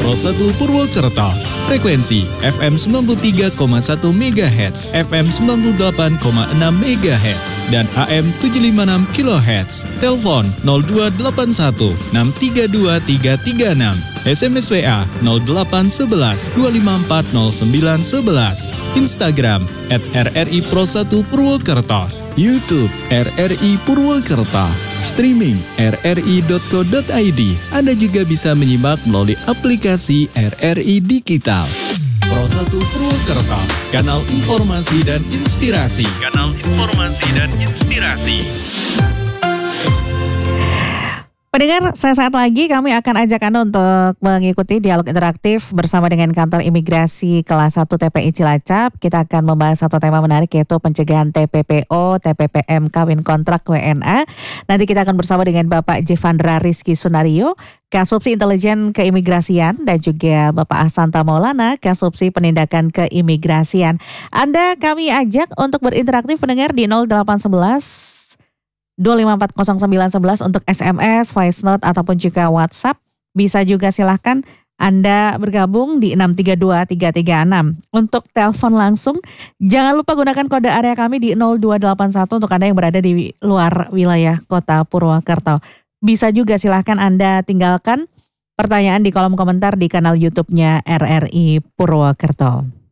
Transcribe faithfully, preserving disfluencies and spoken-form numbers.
Pro satu Purwokerto. Frekuensi F M sembilan puluh tiga koma satu megahertz, F M sembilan puluh delapan koma enam megahertz, dan A M tujuh ratus lima puluh enam kilohertz. Telepon nol dua delapan satu enam tiga dua tiga tiga enam. S M S W A nol delapan satu satu dua lima empat nol sembilan satu satu. Instagram at R R I Pro satu Purwokerto. YouTube R R I Purwokerto. Streaming r r i dot co dot i d. Anda juga bisa menyimak melalui aplikasi R R I Digital. Pro satu Purwokerto, kanal informasi dan inspirasi. Kanal informasi dan inspirasi. Pendengar, sesaat lagi kami akan ajak Anda untuk mengikuti dialog interaktif bersama dengan Kantor Imigrasi Kelas satu T P I Cilacap. Kita akan membahas satu tema menarik, yaitu pencegahan T P P O, T P P M, kawin kontrak, W N A. Nanti kita akan bersama dengan Bapak Jevandra Rizky Sunario, Kasubsi Intelijen Keimigrasian, dan juga Bapak Ahsanta Maulana, Kasubsi Penindakan Keimigrasian. Anda kami ajak untuk berinteraktif pendengar di nol delapan satu satu dua lima empat nol sembilan satu satu untuk S M S, voice note, ataupun juga WhatsApp. Bisa juga silahkan Anda bergabung di enam tiga dua tiga tiga enam. Untuk telepon langsung, jangan lupa gunakan kode area kami di nol dua delapan satu untuk Anda yang berada di luar wilayah kota Purwokerto. Bisa juga silahkan Anda tinggalkan pertanyaan di kolom komentar di kanal YouTube-nya R R I Purwokerto.